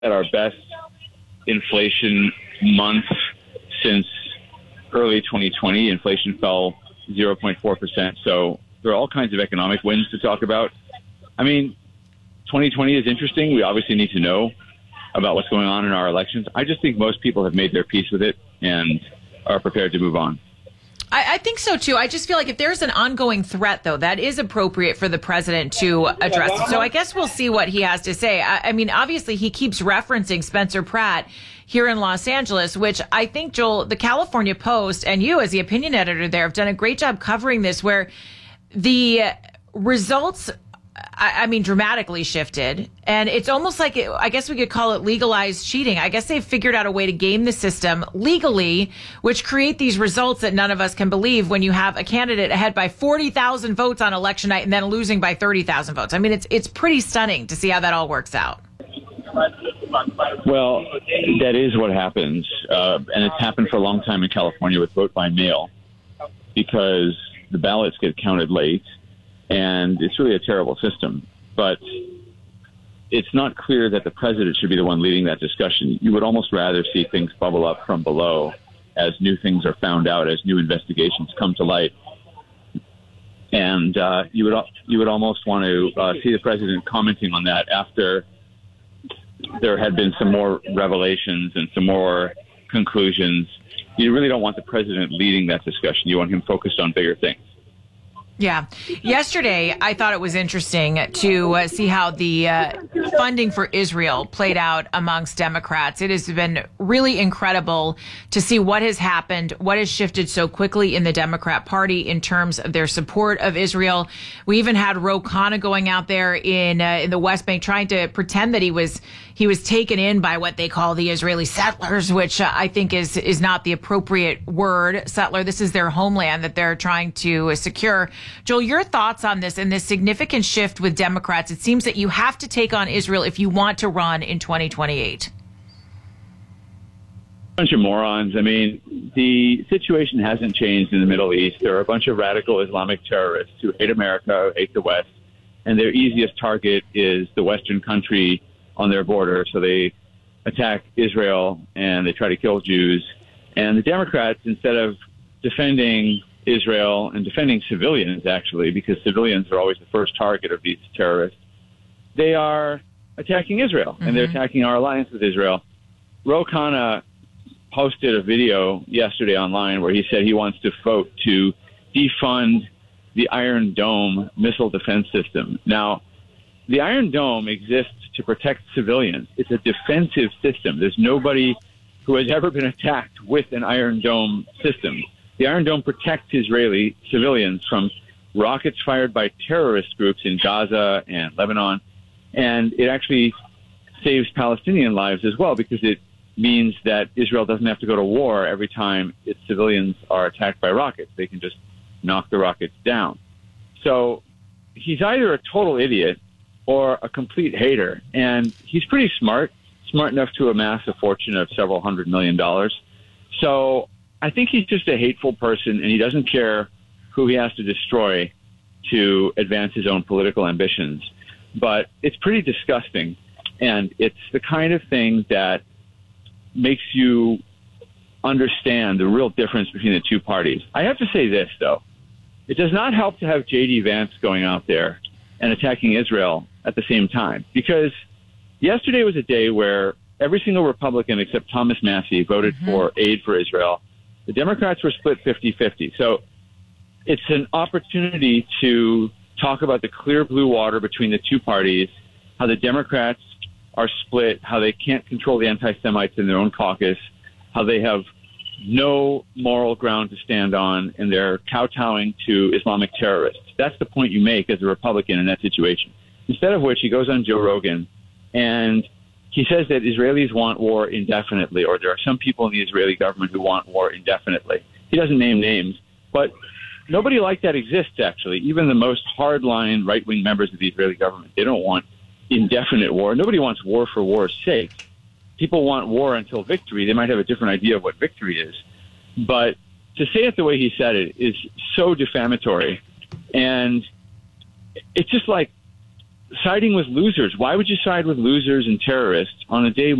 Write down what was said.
at our best inflation month since early 2020. Inflation fell 0.4%. So there are all kinds of economic wins to talk about. I mean, 2020 is interesting. We obviously need to know about what's going on in our elections. I just think most people have made their peace with it and are prepared to move on. I think so, too. I just feel like if there's an ongoing threat, though, that is appropriate for the president to address it. So I guess we'll see what he has to say. I mean, obviously, he keeps referencing Spencer Pratt here in Los Angeles, which I think, Joel, the California Post and you as the opinion editor there have done a great job covering this, where the results dramatically shifted. And it's almost like, I guess we could call it legalized cheating. I guess they've figured out a way to game the system legally, which create these results that none of us can believe when you have a candidate ahead by 40,000 votes on election night and then losing by 30,000 votes. I mean, it's pretty stunning to see how that all works out. Well, that is what happens. And it's happened for a long time in California with vote by mail because the ballots get counted late. And it's really a terrible system. But it's not clear that the president should be the one leading that discussion. You would almost rather see things bubble up from below as new things are found out, as new investigations come to light. And you would almost want to see the president commenting on that after there had been some more revelations and some more conclusions. You really don't want the president leading that discussion. You want him focused on bigger things. Yeah. Yesterday, I thought it was interesting to see how the funding for Israel played out amongst Democrats. It has been really incredible to see what has happened, what has shifted so quickly in the Democrat Party in terms of their support of Israel. We even had Ro Khanna going out there in the West Bank trying to pretend that he was taken in by what they call the Israeli settlers, which I think is not the appropriate word. Settler, this is their homeland that they're trying to secure. Joel, your thoughts on this and this significant shift with Democrats? It seems that you have to take on Israel if you want to run in 2028. Bunch of morons. I mean, the situation hasn't changed in the Middle East. There are a bunch of radical Islamic terrorists who hate America, who hate the West, and their easiest target is the Western country on their border. So they attack Israel and they try to kill Jews. And the Democrats, instead of defending Israel and defending civilians, actually, because civilians are always the first target of these terrorists, they are attacking Israel, and they're attacking our alliance with Israel. Ro Khanna posted a video yesterday online where he said he wants to vote to defund the Iron Dome missile defense system. Now, the Iron Dome exists to protect civilians. It's a defensive system. There's nobody who has ever been attacked with an Iron Dome system. The Iron Dome protects Israeli civilians from rockets fired by terrorist groups in Gaza and Lebanon. And it actually saves Palestinian lives as well, because it means that Israel doesn't have to go to war every time its civilians are attacked by rockets. They can just knock the rockets down. So he's either a total idiot or a complete hater. And he's pretty smart enough to amass a fortune of several $100 million. So I think he's just a hateful person, and he doesn't care who he has to destroy to advance his own political ambitions. But it's pretty disgusting, and it's the kind of thing that makes you understand the real difference between the two parties. I have to say this, though. It does not help to have J.D. Vance going out there and attacking Israel at the same time, because yesterday was a day where every single Republican except Thomas Massie voted for aid for Israel. The Democrats were split 50-50. So it's an opportunity to talk about the clear blue water between the two parties, how the Democrats are split, how they can't control the anti-Semites in their own caucus, how they have no moral ground to stand on, and they're kowtowing to Islamic terrorists. That's the point you make as a Republican in that situation. Instead of which, he goes on Joe Rogan and he says that Israelis want war indefinitely, or there are some people in the Israeli government who want war indefinitely. He doesn't name names, but nobody like that exists, actually. Even the most hardline right-wing members of the Israeli government, they don't want indefinite war. Nobody wants war for war's sake. People want war until victory. They might have a different idea of what victory is. But to say it the way he said it is so defamatory. And it's just like siding with losers. Why would you side with losers and terrorists on a day